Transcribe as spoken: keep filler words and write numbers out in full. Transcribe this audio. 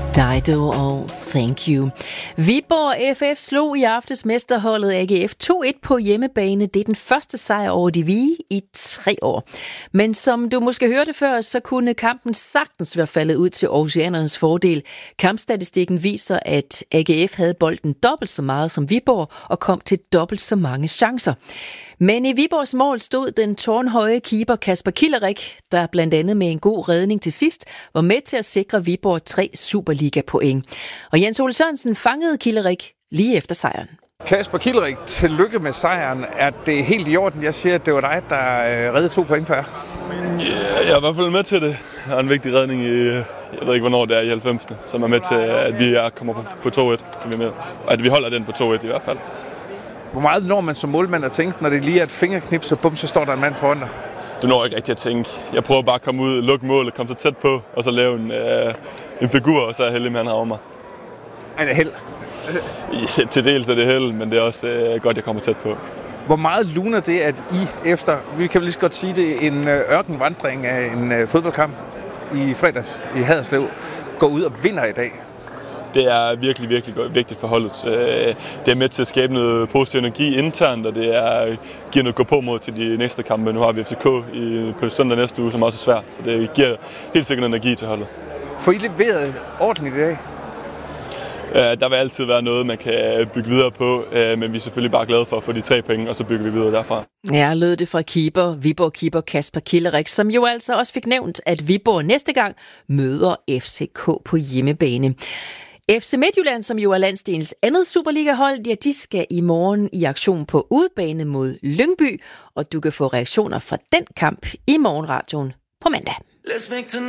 Dido og Thank You. Viborg F F slog i aftes mesterholdet A G F to et på hjemmebane. Det er den første sejr over de hvide i tre år. Men som du måske hørte før, så kunne kampen sagtens være faldet ud til Aarhusianernes fordel. Kampstatistikken viser, at A G F havde bolden dobbelt så meget som Viborg og kom til dobbelt så mange chancer. Men i Viborgs mål stod den tårnhøje keeper Kasper Kilerik, der blandt andet med en god redning til sidst var med til at sikre Viborg tre Superliga-point. Og Jens Ole Sørensen fangede Kilerik lige efter sejren. Kasper Kilerik, tillykke med sejren. Er det helt i orden? Jeg siger, at det var dig, der reddede to point for jer. Ja, jeg er i hvert fald med til det. Jeg har en vigtig redning i, jeg ved ikke hvornår det er, i halvfemserne, som er med til, at vi kommer på to et, som vi er med. Og at vi holder den på to et i hvert fald. Hvor meget når man som målmand at tænke, når det lige er et fingerknip, så bum, så står der en mand foran dig? Det når jeg ikke rigtig at tænke. Jeg prøver bare at komme ud, lukke målet, komme så tæt på, og så lave en, øh, en figur, og så er jeg heldig med, at han rammer mig. Er det held? Ja, til dels er det held, men det er også øh, godt, jeg kommer tæt på. Hvor meget luner det, at I efter, vi kan vel lige så godt sige det, en ørkenvandring af en øh, fodboldkamp i fredags i Haderslev, går ud og vinder i dag? Det er virkelig, virkelig vigtigt for holdet. Det er med til at skabe noget positiv energi internt, og det er, giver noget gå på mod til de næste kampe. Nu har vi F C K i, på søndag næste uge, som også er svært, så det giver helt sikkert energi til holdet. Får I leveret ordentligt i dag? Der vil altid være noget, man kan bygge videre på, men vi er selvfølgelig bare glade for at få de tre penge, og så bygger vi videre derfra. Ja, lød det fra keeper, Viborg-keeper Kasper Kilerik, som jo altså også fik nævnt, at Viborg næste gang møder F C K på hjemmebane. F C Midtjylland, som jo er landsdelens andet Superliga-hold, ja, de skal i morgen i aktion på udebane mod Lyngby, og du kan få reaktioner fra den kamp i morgenradioen på mandag.